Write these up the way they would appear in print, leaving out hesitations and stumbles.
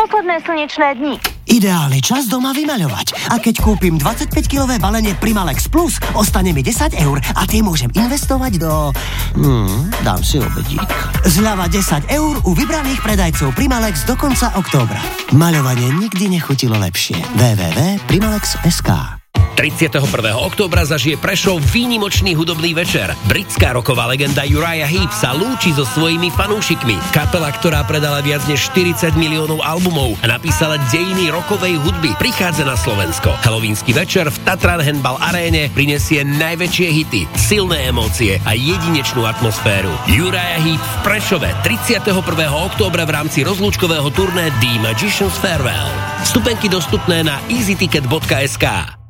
posledné slnečné dni. Ideálny čas doma vymaľovať. A keď kúpim 25-kilové balenie Primalex Plus, ostane mi 10 eur a tie môžem investovať do... dám si obedík. Zľava 10 eur u vybraných predajcov Primalex do konca októbra. Maľovanie nikdy nechutilo lepšie. www.primalex.sk 31. októbra zažije Prešov výnimočný hudobný večer. Britská roková legenda Uriah Heep sa lúči so svojimi fanúšikmi. Kapela, ktorá predala viac než 40 miliónov albumov a napísala dejiny rokovej hudby, prichádza na Slovensko. Halloweensky večer v Tatran Handball aréne prinesie najväčšie hity, silné emócie a jedinečnú atmosféru. Uriah Heep v Prešove 31. októbra v rámci rozlúčkového turné The Magician's Farewell. Vstupenky dostupné na easyticket.sk.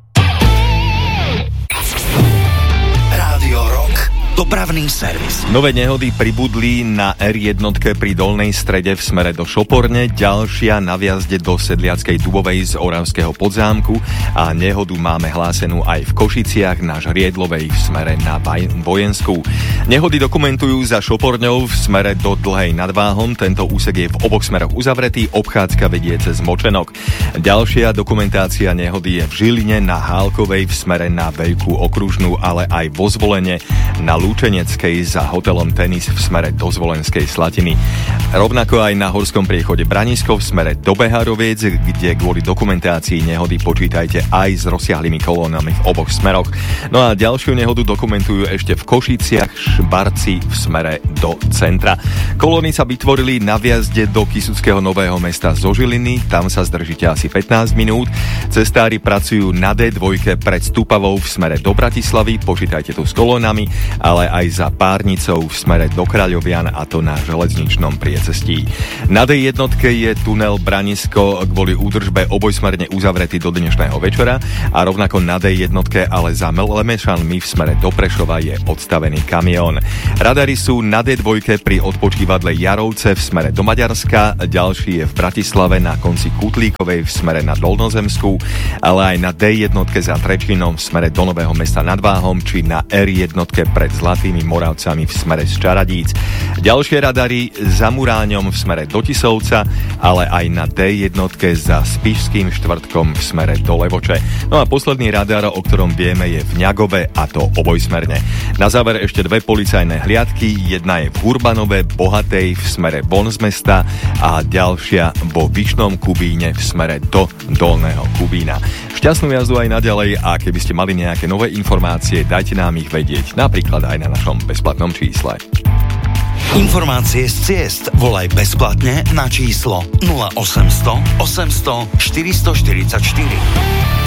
Dopravný servis. Nové nehody pribudli na R1 pri Dolnej Strede v smere do Šoporne, ďalšia na vjazde do Sedliackej Dubovej z Oravského Podzámku a nehodu máme hlásenú aj v Košiciach na Žriedlovej v smere na Vojenskú. Nehody dokumentujú za Šoporňou v smere do Dlhej nad Váhom, tento úsek je v oboch smeroch uzavretý, obchádzka vedie cez Močenok. Ďalšia dokumentácia nehody je v Žiline na Hálkovej v smere na Veľkú okružnú, ale aj vo Zvolene na Lučeneckej za hotelom Tenis v smere do Zvolenskej Slatiny. Rovnako aj na Horskom priechode Branisko v smere do Beharoviec, kde kvôli dokumentácii nehody počítajte aj s rozsiahlými kolónami v oboch smeroch. No a ďalšiu nehodu dokumentujú ešte v Košiciach, Šbarci v smere do centra. Kolóny sa vytvorili na vjazde do Kysuckého Nového Mesta zo Žiliny, tam sa zdržíte asi 15 minút. Cestári pracujú na D2 pred Stupavou v smere do Bratislavy, počítajte tu s kolónami, ale aj za Párnicou v smere do Kráľovian, a to na železničnom priecestí. Na D1 je tunel Branisko kvôli údržbe obojsmerne uzavretý do dnešného večera a rovnako na D1, ale za Lemešanmi v smere do Prešova je odstavený kamión. Radary sú na D2 pri odpočívadle Jarovce v smere do Maďarska, ďalší je v Bratislave na konci Kutlíkovej v smere na Dolnozemskú, ale aj na D1 za Trečinom v smere do Nového Mesta nad Váhom či na R1 pred Zlatými Moravcami v smere z Čaradíc. Ďalšie radary za Muráňom v smere do Tisovca, ale aj na D1 za Spišským Štvrtkom v smere do Levoče. No a posledný radar, o ktorom vieme, je v Ňagove, a to obojsmerne. Na záver ešte dve policajné hliadky, jedna je v Urbanove Bohatej v smere von z mesta a ďalšia vo Vyšnom Kubíne v smere do Dolného Kubína. Šťastnú jazdu aj naďalej a keby ste mali nejaké nové informácie, dajte nám ich vedieť, napríklad aj na našom bezplatnom čísle. Informácie z ciest volaj bezplatne na číslo 0800 800 444.